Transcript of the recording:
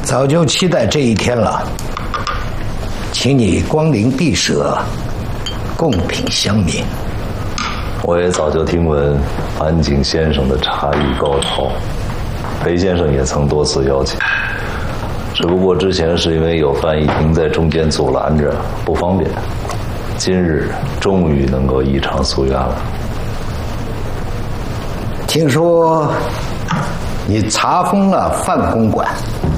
早就期待这一天了，请你光临敝社，共品香茗。 我也早就听闻樊景先生的茶艺高超，裴先生也曾多次邀请，只不过之前是因为有范逸婷在中间阻拦着，不方便。今日终于能够一偿夙愿了。 听说你查封了范公馆，